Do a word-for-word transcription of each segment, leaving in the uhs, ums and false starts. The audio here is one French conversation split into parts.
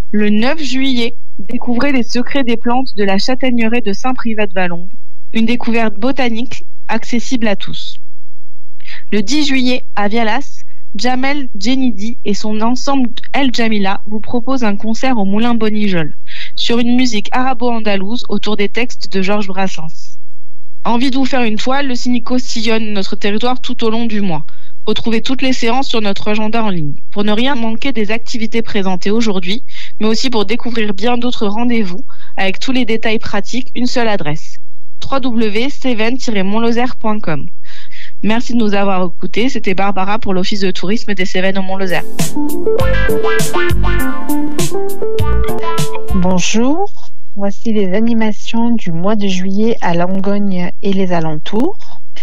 Le neuf juillet, découvrez les secrets des plantes de la châtaigneraie de Saint-Privat-de-Vallongue, une découverte botanique accessible à tous. Le dix juillet, à Vialas, Jamel Djenidi et son ensemble El Jamila vous proposent un concert au Moulin Bonijol, sur une musique arabo-andalouse autour des textes de Georges Brassens. Envie de vous faire une toile, le Cynico sillonne notre territoire tout au long du mois. Retrouvez toutes les séances sur notre agenda en ligne. Pour ne rien manquer des activités présentées aujourd'hui, mais aussi pour découvrir bien d'autres rendez-vous, avec tous les détails pratiques, une seule adresse, w w w point cévennes tiret montlozère point com. Merci de nous avoir écoutés. C'était Barbara pour l'Office de tourisme des Cévennes au Mont-Lozère. Bonjour, voici les animations du mois de juillet à Langogne et les alentours.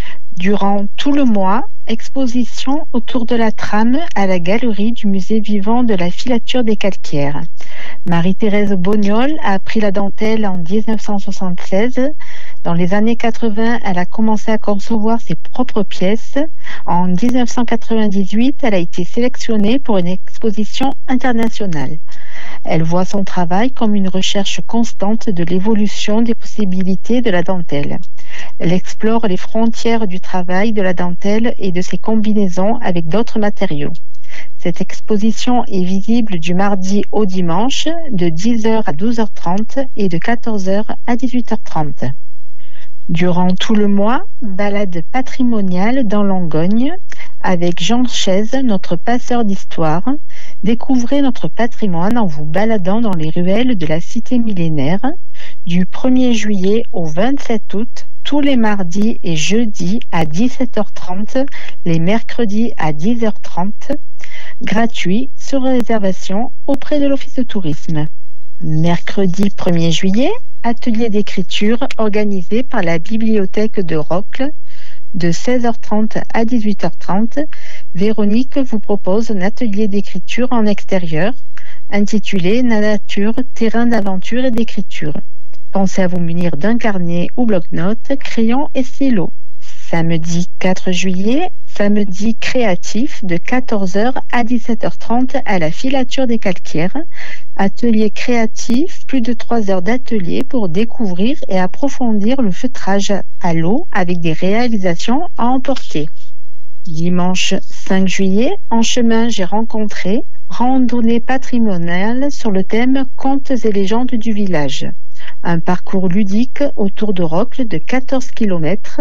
Durant tout le mois, exposition autour de la trame à la galerie du musée vivant de la filature des calcaires. Marie-Thérèse Bognol a appris la dentelle en dix-neuf cent soixante-seize. Dans les années quatre-vingts, elle a commencé à concevoir ses propres pièces. En dix-neuf cent quatre-vingt-dix-huit, elle a été sélectionnée pour une exposition internationale. Elle voit son travail comme une recherche constante de l'évolution des possibilités de la dentelle. Elle explore les frontières du travail de la dentelle et de ses combinaisons avec d'autres matériaux. Cette exposition est visible du mardi au dimanche de dix heures à douze heures trente et de quatorze heures à dix-huit heures trente. Durant tout le mois, balade patrimoniale dans Langogne avec Jean Chaise, notre passeur d'histoire. Découvrez notre patrimoine en vous baladant dans les ruelles de la cité millénaire du premier juillet au vingt-sept août, tous les mardis et jeudis à dix-sept heures trente, les mercredis à dix heures trente, gratuit sur réservation auprès de l'Office de tourisme. Mercredi premier juillet, atelier d'écriture organisé par la bibliothèque de Rocle de seize heures trente à dix-huit heures trente. Véronique vous propose un atelier d'écriture en extérieur intitulé « La nature, terrain d'aventure et d'écriture ». Pensez à vous munir d'un carnet ou bloc-notes, crayon et stylo. Samedi quatre juillet, samedi créatif de quatorze heures à dix-sept heures trente à la filature des calcaires. Atelier créatif, plus de trois heures d'atelier pour découvrir et approfondir le feutrage à l'eau avec des réalisations à emporter. Dimanche cinq juillet, en chemin j'ai rencontré randonnée patrimoniale sur le thème Contes et légendes du village. Un parcours ludique autour de Rocle de quatorze kilomètres.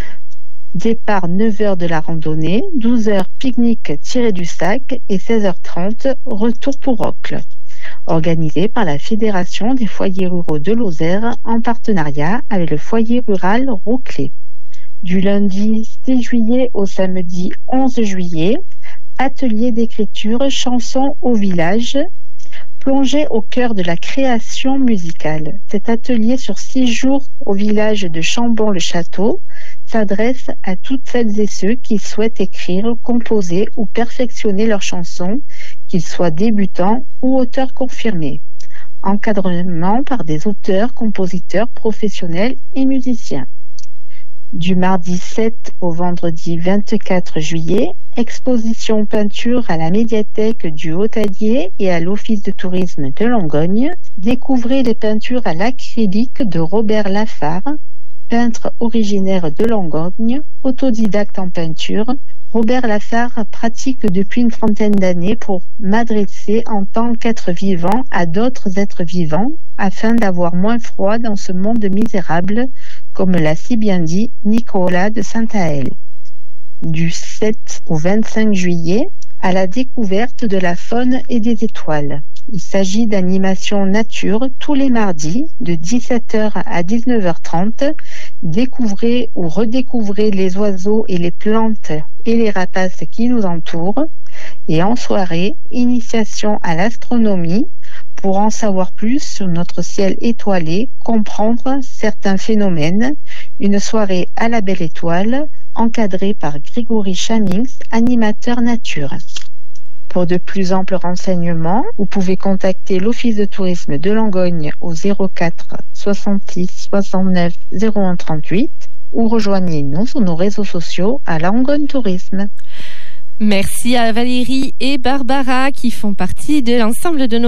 Départ neuf heures de la randonnée, douze heures pique-nique tiré du sac et seize heures trente retour pour Rocle. Organisé par la Fédération des foyers ruraux de Lozère en partenariat avec le foyer rural Roclé. Du lundi six juillet au samedi onze juillet, atelier d'écriture chansons au village. Plongez au cœur de la création musicale. Cet atelier sur six jours au village de Chambon-le-Château s'adresse à toutes celles et ceux qui souhaitent écrire, composer ou perfectionner leurs chansons, qu'ils soient débutants ou auteurs confirmés. Encadrement par des auteurs, compositeurs, professionnels et musiciens. Du mardi sept au vendredi vingt-quatre juillet, exposition peinture à la médiathèque du Haut-Allier et à l'Office de tourisme de Langogne. Découvrez les peintures à l'acrylique de Robert Lafare, peintre originaire de Langogne, autodidacte en peinture. Robert Lafare pratique depuis une trentaine d'années pour m'adresser en tant qu'être vivant à d'autres êtres vivants afin d'avoir moins froid dans ce monde misérable, comme l'a si bien dit Nicolas de Saint-Aël. Du sept au vingt-cinq juillet, à la découverte de la faune et des étoiles. Il s'agit d'animations nature tous les mardis de dix-sept heures à dix-neuf heures trente. Découvrez ou redécouvrez les oiseaux et les plantes et les rapaces qui nous entourent. Et en soirée, initiation à l'astronomie pour en savoir plus sur notre ciel étoilé, comprendre certains phénomènes. Une soirée à la belle étoile, encadrée par Grégory Chamings, animateur nature. Pour de plus amples renseignements, vous pouvez contacter l'Office de tourisme de Langogne au zéro quatre soixante-six soixante-neuf zéro un trente-huit ou rejoignez-nous sur nos réseaux sociaux à Langogne Tourisme. Merci à Valérie et Barbara qui font partie de l'ensemble de nos